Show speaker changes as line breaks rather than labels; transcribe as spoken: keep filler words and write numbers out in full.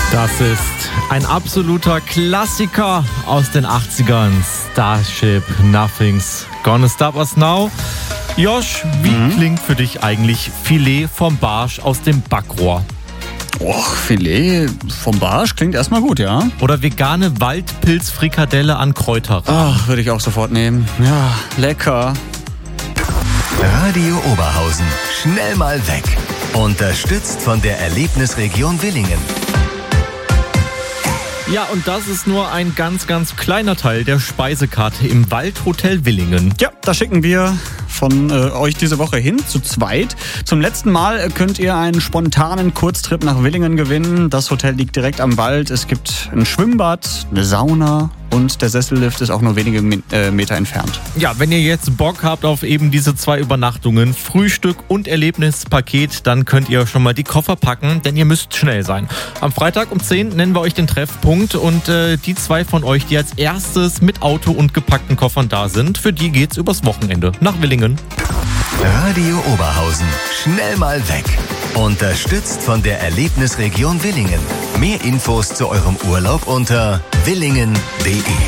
Das ist ein absoluter Klassiker aus den achtzigern. Starship, Nothing's Gonna Stop Us Now. Josh, wie mhm. klingt für dich eigentlich Filet vom Barsch aus dem Backrohr?
Och, Filet vom Barsch klingt erstmal gut, ja.
Oder vegane Waldpilzfrikadelle an Kräuterrahm?
Ach, würde ich auch sofort nehmen. Ja, lecker.
Radio Oberhausen. Schnell mal weg. Unterstützt von der Erlebnisregion Willingen.
Ja, und das ist nur ein ganz, ganz kleiner Teil der Speisekarte im Waldhotel Willingen.
Ja, da schicken wir von äh, euch diese Woche hin, zu zweit. Zum letzten Mal könnt ihr einen spontanen Kurztrip nach Willingen gewinnen. Das Hotel liegt direkt am Wald. Es gibt ein Schwimmbad, eine Sauna und der Sessellift ist auch nur wenige äh, Meter entfernt.
Ja, wenn ihr jetzt Bock habt auf eben diese zwei Übernachtungen, Frühstück und Erlebnispaket, dann könnt ihr schon mal die Koffer packen, denn ihr müsst schnell sein. Am Freitag um zehn nennen wir euch den Treffpunkt und äh, die zwei von euch, die als erstes mit Auto und gepackten Koffern da sind, für die geht's übers Wochenende nach Willingen.
Radio Oberhausen. Schnell mal weg. Unterstützt von der Erlebnisregion Willingen. Mehr Infos zu eurem Urlaub unter willingen punkt de.